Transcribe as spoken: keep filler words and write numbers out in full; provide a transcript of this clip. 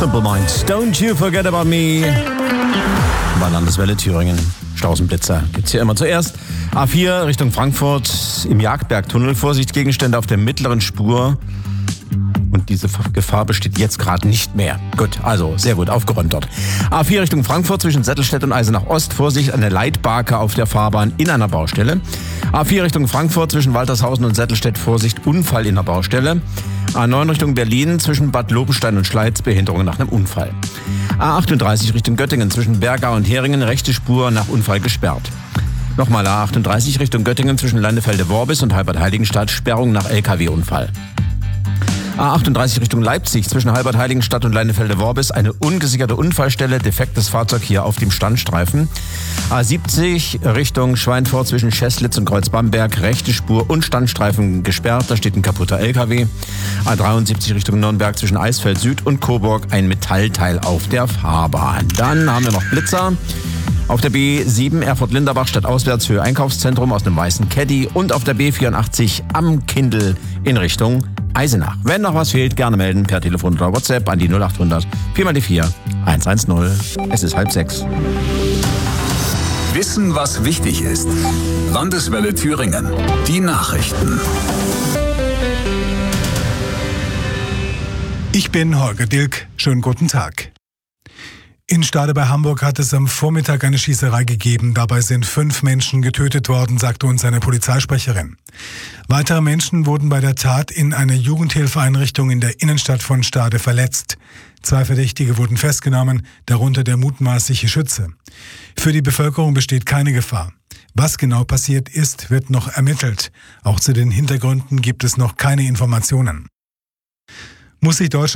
Simple Minds, Don't You Forget About Me. Bei Landeswelle Thüringen. Stausenblitzer gibt's hier immer zuerst. A vier Richtung Frankfurt im Jagdbergtunnel. Vorsicht, Gegenstände auf der mittleren Spur. Und diese Gefahr besteht jetzt gerade nicht mehr. Gut, also sehr gut, aufgeräumt dort. A vier Richtung Frankfurt zwischen Settelstedt und Eisenach Ost. Vorsicht, eine Leitbarke auf der Fahrbahn in einer Baustelle. A vier Richtung Frankfurt zwischen Waltershausen und Settelstedt. Vorsicht, Unfall in der Baustelle. A neun Richtung Berlin zwischen Bad Lobenstein und Schleiz. Behinderung nach einem Unfall. A achtunddreißig Richtung Göttingen zwischen Bergau und Heringen. Rechte Spur nach Unfall gesperrt. Nochmal A achtunddreißig Richtung Göttingen zwischen Landefelde-Worbis und Halbert-Heiligenstadt. Sperrung nach L K W-Unfall. A achtunddreißig Richtung Leipzig zwischen Halbert-Heiligenstadt und Leinefelde-Worbis. Eine ungesicherte Unfallstelle, defektes Fahrzeug hier auf dem Standstreifen. A siebzig Richtung Schweinfurt zwischen Scheßlitz und Kreuzbamberg. Rechte Spur und Standstreifen gesperrt, da steht ein kaputter L K W. A dreiundsiebzig Richtung Nürnberg zwischen Eisfeld Süd und Coburg. Ein Metallteil auf der Fahrbahn. Dann haben wir noch Blitzer. Auf der B sieben Erfurt-Linderbach stadtauswärts Höhe Einkaufszentrum aus einem weißen Caddy und auf der B vierundachtzig am Kindl in Richtung Eisenach. Wenn noch was fehlt, gerne melden per Telefon oder WhatsApp an die null achthundert vier mal die vier eins eins null. Es ist halb sechs. Wissen, was wichtig ist. Landeswelle Thüringen. Die Nachrichten. Ich bin Holger Dilk. Schönen guten Tag. In Stade bei Hamburg hat es am Vormittag eine Schießerei gegeben. Dabei sind fünf Menschen getötet worden, sagte uns eine Polizeisprecherin. Weitere Menschen wurden bei der Tat in einer Jugendhilfeeinrichtung in der Innenstadt von Stade verletzt. Zwei Verdächtige wurden festgenommen, darunter der mutmaßliche Schütze. Für die Bevölkerung besteht keine Gefahr. Was genau passiert ist, wird noch ermittelt. Auch zu den Hintergründen gibt es noch keine Informationen. Muss sich Deutschland